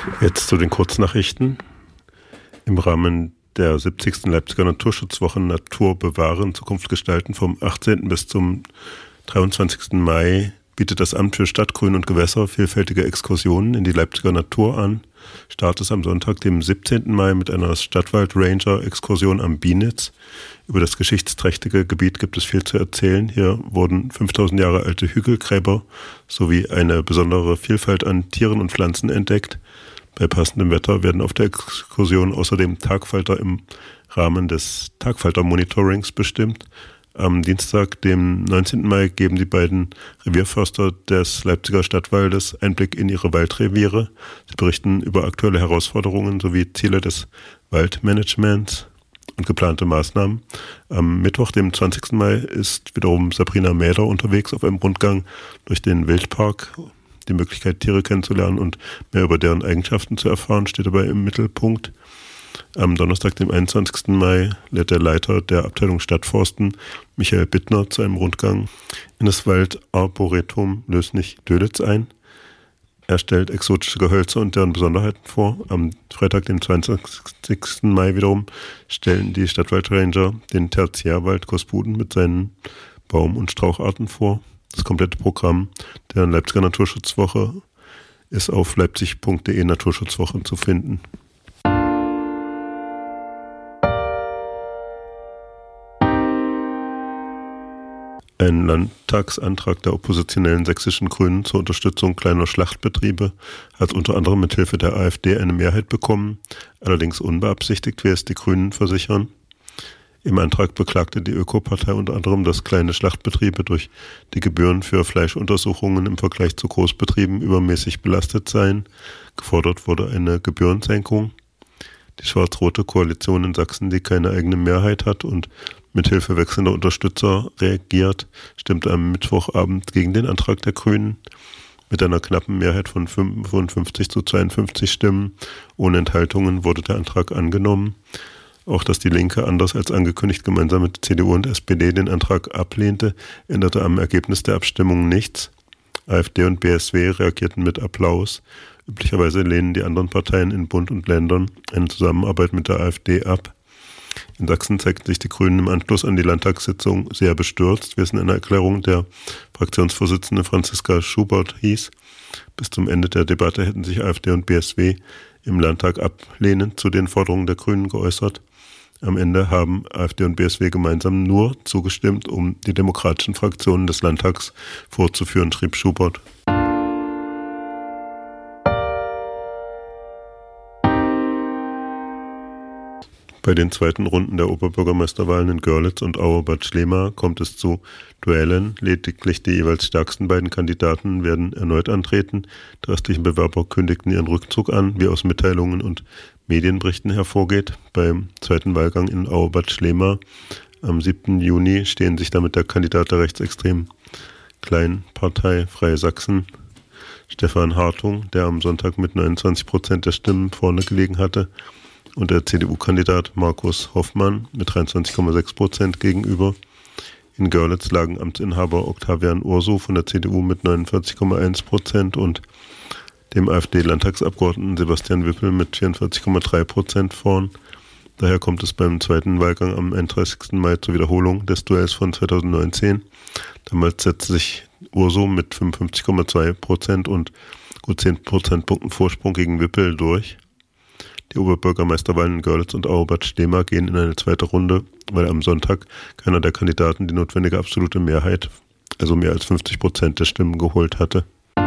Jetzt zu den Kurznachrichten. Im Rahmen der 70. Leipziger Naturschutzwoche Natur bewahren, Zukunft gestalten vom 18. bis zum 23. Mai bietet das Amt für Stadt, Grün und Gewässer vielfältige Exkursionen in die Leipziger Natur an. Start ist am Sonntag, dem 17. Mai, mit einer Stadtwald-Ranger-Exkursion am Bienitz. Über das geschichtsträchtige Gebiet gibt es viel zu erzählen. Hier wurden 5000 Jahre alte Hügelgräber sowie eine besondere Vielfalt an Tieren und Pflanzen entdeckt. Bei passendem Wetter werden auf der Exkursion außerdem Tagfalter im Rahmen des Tagfalter-Monitorings bestimmt. Am Dienstag, dem 19. Mai, geben die beiden Revierförster des Leipziger Stadtwaldes Einblick in ihre Waldreviere. Sie berichten über aktuelle Herausforderungen sowie Ziele des Waldmanagements und geplante Maßnahmen. Am Mittwoch, dem 20. Mai, ist wiederum Sabrina Mäder unterwegs auf einem Rundgang durch den Wildpark. Die Möglichkeit, Tiere kennenzulernen und mehr über deren Eigenschaften zu erfahren, steht dabei im Mittelpunkt. Am Donnerstag, dem 21. Mai, lädt der Leiter der Abteilung Stadtforsten, Michael Bittner, zu einem Rundgang in das Waldarboretum Lößnich-Dölitz ein. Er stellt exotische Gehölze und deren Besonderheiten vor. Am Freitag, dem 22. Mai wiederum, stellen die Stadtwaldranger den Tertiärwald Kospuden mit seinen Baum- und Straucharten vor. Das komplette Programm der Leipziger Naturschutzwoche ist auf leipzig.de Naturschutzwoche zu finden. Ein Landtagsantrag der oppositionellen sächsischen Grünen zur Unterstützung kleiner Schlachtbetriebe hat unter anderem mit Hilfe der AfD eine Mehrheit bekommen, allerdings unbeabsichtigt, wie es die Grünen versichern. Im Antrag beklagte die Ökopartei unter anderem, dass kleine Schlachtbetriebe durch die Gebühren für Fleischuntersuchungen im Vergleich zu Großbetrieben übermäßig belastet seien. Gefordert wurde eine Gebührensenkung. Die schwarz-rote Koalition in Sachsen, die keine eigene Mehrheit hat und mithilfe wechselnder Unterstützer reagiert, stimmte am Mittwochabend gegen den Antrag der Grünen. Mit einer knappen Mehrheit von 55 zu 52 Stimmen ohne Enthaltungen wurde der Antrag angenommen. Auch dass die Linke, anders als angekündigt, gemeinsam mit CDU und SPD den Antrag ablehnte, änderte am Ergebnis der Abstimmung nichts. AfD und BSW reagierten mit Applaus. Üblicherweise lehnen die anderen Parteien in Bund und Ländern eine Zusammenarbeit mit der AfD ab. In Sachsen zeigten sich die Grünen im Anschluss an die Landtagssitzung sehr bestürzt, wie es in einer Erklärung der Fraktionsvorsitzende Franziska Schubert hieß. Bis zum Ende der Debatte hätten sich AfD und BSW im Landtag ablehnend zu den Forderungen der Grünen geäußert. Am Ende haben AfD und BSW gemeinsam nur zugestimmt, um die demokratischen Fraktionen des Landtags vorzuführen, schrieb Schubert. Bei den zweiten Runden der Oberbürgermeisterwahlen in Görlitz und Auerbad Schlema kommt es zu Duellen. Lediglich die jeweils stärksten beiden Kandidaten werden erneut antreten. Die restlichen Bewerber kündigten ihren Rückzug an, wie aus Mitteilungen und Medienberichten hervorgeht. Beim zweiten Wahlgang in Auerbad Schlema am 7. Juni stehen sich damit der Kandidat der rechtsextremen Kleinpartei Freie Sachsen, Stefan Hartung, der am Sonntag mit 29% der Stimmen vorne gelegen hatte, und der CDU-Kandidat Markus Hoffmann mit 23,6% gegenüber. In Görlitz lagen Amtsinhaber Octavian Urso von der CDU mit 49,1% und dem AfD-Landtagsabgeordneten Sebastian Wippel mit 44,3% vorn. Daher kommt es beim zweiten Wahlgang am 31. Mai zur Wiederholung des Duells von 2019. Damals setzte sich Urso mit 55,2% und gut 10 Prozentpunkten Vorsprung gegen Wippel durch. Die Oberbürgermeisterwahlen in Görlitz und Auerbad Schlema gehen in eine zweite Runde, weil am Sonntag keiner der Kandidaten die notwendige absolute Mehrheit, also mehr als 50% der Stimmen, geholt hatte.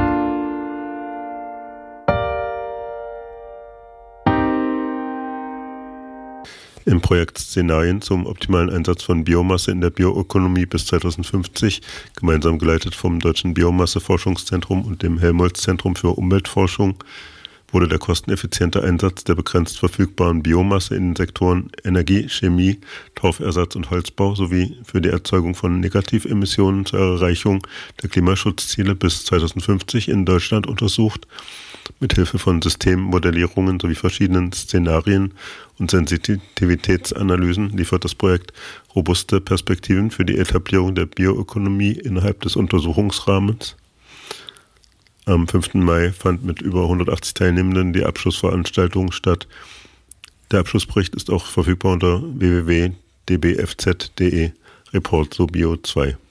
Im Projekt Szenarien zum optimalen Einsatz von Biomasse in der Bioökonomie bis 2050, gemeinsam geleitet vom Deutschen Biomasseforschungszentrum und dem Helmholtz-Zentrum für Umweltforschung, wurde der kosteneffiziente Einsatz der begrenzt verfügbaren Biomasse in den Sektoren Energie, Chemie, Torfersatz und Holzbau sowie für die Erzeugung von Negativemissionen zur Erreichung der Klimaschutzziele bis 2050 in Deutschland untersucht. Mithilfe von Systemmodellierungen sowie verschiedenen Szenarien und Sensitivitätsanalysen liefert das Projekt robuste Perspektiven für die Etablierung der Bioökonomie innerhalb des Untersuchungsrahmens. Am 5. Mai fand mit über 180 Teilnehmenden die Abschlussveranstaltung statt. Der Abschlussbericht ist auch verfügbar unter www.dbfz.de Report Bio 2.